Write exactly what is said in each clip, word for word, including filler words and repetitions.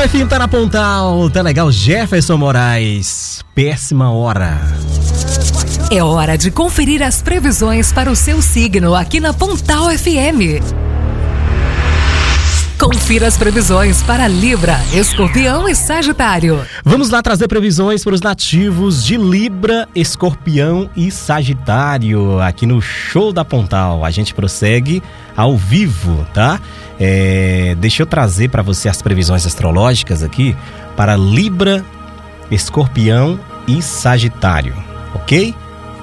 F M tá na Pontal, tá legal, Jefferson Moraes, péssima hora. É hora de conferir as previsões para o seu signo aqui na Pontal F M. Confira as previsões para Libra, Escorpião e Sagitário. Vamos lá trazer previsões para os nativos de Libra, Escorpião e Sagitário aqui no Show da Pontal. A gente prossegue ao vivo, tá? É, deixa eu trazer para você as previsões astrológicas aqui para Libra, Escorpião e Sagitário, ok?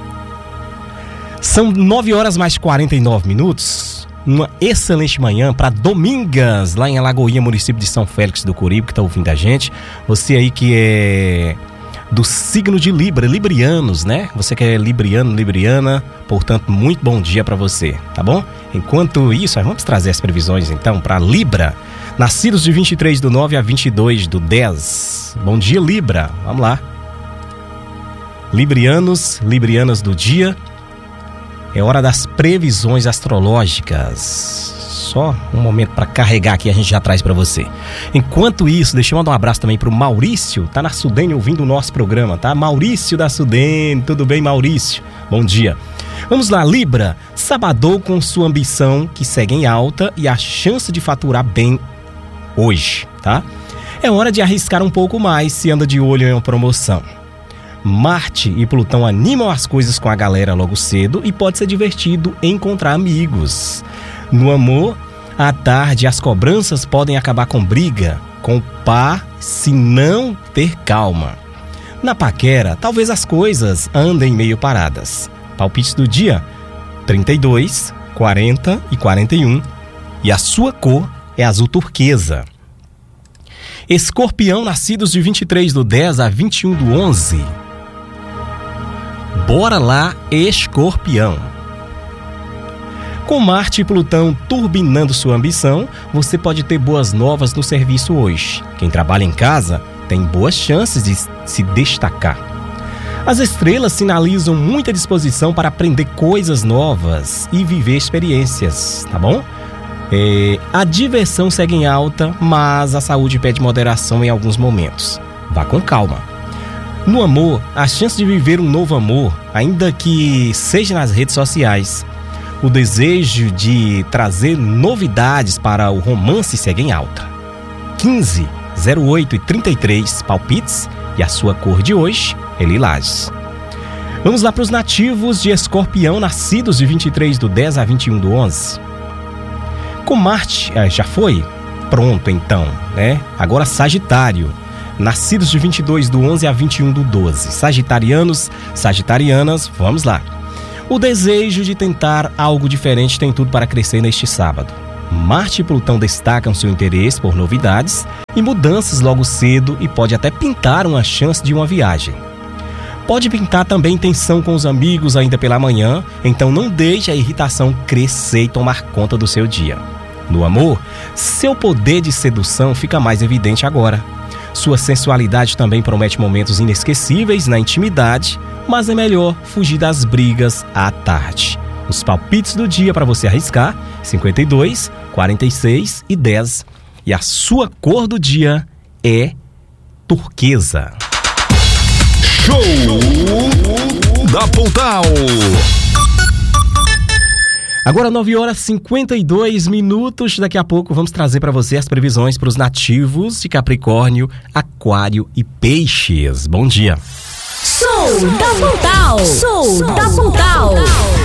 São nove horas mais quarenta e nove minutos. Uma excelente manhã para Domingas, lá em Alagoinha, município de São Félix do Coribe, que está ouvindo a gente. Você aí que é do signo de Libra, librianos, né? Você que é libriano, libriana, portanto, muito bom dia para você, tá bom? Enquanto isso, vamos trazer as previsões então para Libra, nascidos de vinte e três do nove a vinte e dois do dez. Bom dia, Libra, vamos lá. Librianos, librianas do dia. É hora das previsões astrológicas. Só um momento para carregar aqui, a gente já traz para você. Enquanto isso, deixa eu mandar um abraço também pro Maurício, tá na Sudene ouvindo o nosso programa, tá? Maurício da Sudene, tudo bem, Maurício? Bom dia. Vamos lá, Libra, sabadou com sua ambição que segue em alta e a chance de faturar bem hoje, tá? É hora de arriscar um pouco mais se anda de olho em uma promoção. Marte e Plutão animam as coisas com a galera logo cedo e pode ser divertido encontrar amigos. No amor, à tarde as cobranças podem acabar com briga, com o par se não ter calma. Na paquera, talvez as coisas andem meio paradas. Palpites do dia, trinta e dois, quarenta e quarenta e um. E a sua cor é azul turquesa. Escorpião, nascidos de vinte e três do dez a vinte e um do onze. Bora lá, Escorpião. Com Marte e Plutão turbinando sua ambição, você pode ter boas novas no serviço hoje. Quem trabalha em casa tem boas chances de se destacar. As estrelas sinalizam muita disposição para aprender coisas novas e viver experiências, tá bom? É, a diversão segue em alta, mas a saúde pede moderação em alguns momentos. Vá com calma. No amor, a chance de viver um novo amor, ainda que seja nas redes sociais, o desejo de trazer novidades para o romance segue em alta. quinze, zero oito e trinta e três palpites e a sua cor de hoje é lilás. Vamos lá para os nativos de Escorpião, nascidos de vinte e três do dez a vinte e um do onze. Com Marte, já foi? Pronto então, né? Agora Sagitário. Nascidos de vinte e dois do onze a vinte e um do doze. Sagitarianos, sagitarianas, vamos lá. O desejo de tentar algo diferente tem tudo para crescer neste sábado. Marte e Plutão destacam seu interesse por novidades e mudanças logo cedo e pode até pintar uma chance de uma viagem. Pode pintar também tensão com os amigos ainda pela manhã, então não deixe a irritação crescer e tomar conta do seu dia. No amor, seu poder de sedução fica mais evidente agora. Sua sensualidade também promete momentos inesquecíveis na intimidade, mas é melhor fugir das brigas à tarde. Os palpites do dia para você arriscar, cinquenta e dois, quarenta e seis e dez. E a sua cor do dia é turquesa. Show da Pontal! Agora nove horas e cinquenta e dois minutos, daqui a pouco vamos trazer para você as previsões para os nativos de Capricórnio, Aquário e Peixes. Bom dia. Show da Pontal! Show da Pontal!